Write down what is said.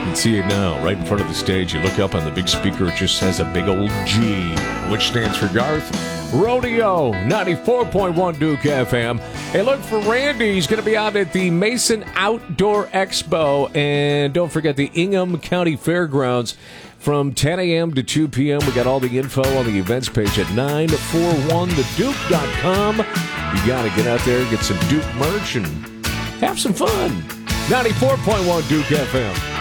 can see it now, right in front of the stage. You look up on the big speaker, it just says a big old G, which stands for Garth. Rodeo, 94.1 Duke FM. Hey, look for Randy. He's going to be out at the Mason Outdoor Expo. And don't forget the Ingham County Fairgrounds from 10 a.m. to 2 p.m. We got all the info on the events page at 941theduke.com. You got to get out there, get some Duke merch, and have some fun. 94.1 Duke FM.